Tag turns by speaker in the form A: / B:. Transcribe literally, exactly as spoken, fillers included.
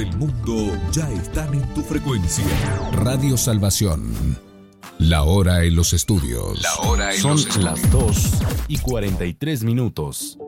A: del mundo ya están en tu frecuencia.
B: Radio Salvación. La hora en los estudios.
C: La hora en
D: Son
C: los estudios.
D: las dos y cuarenta y tres minutos.